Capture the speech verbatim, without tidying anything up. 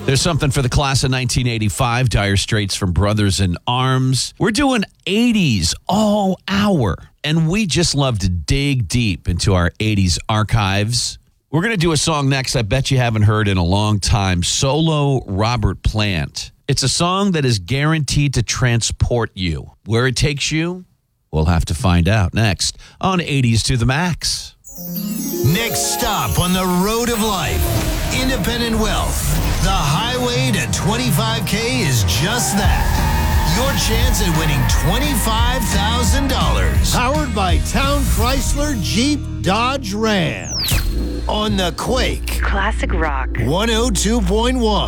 There's something for the class of nineteen eighty-five, Dire Straits from Brothers in Arms. We're doing eighties all hour, and we just love to dig deep into our eighties archives. We're going to do a song next I bet you haven't heard in a long time, Solo Robert Plant. It's a song that is guaranteed to transport you. Where it takes you, we'll have to find out next on eighties to the Max. Next stop on the road of life, independent wealth. The highway to twenty-five K is just that. Your chance at winning twenty-five thousand dollars. Powered by Town Chrysler Jeep Dodge Ram. On the Quake Classic Rock. one oh two point one.